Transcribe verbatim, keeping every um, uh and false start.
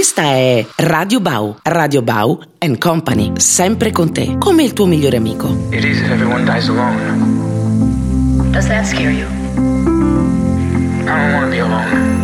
Questa è Radio Bau, Radio Bau and Company, sempre con te, come il tuo migliore amico. It is if everyone dies alone. Does that scare you? I don't want to be alone.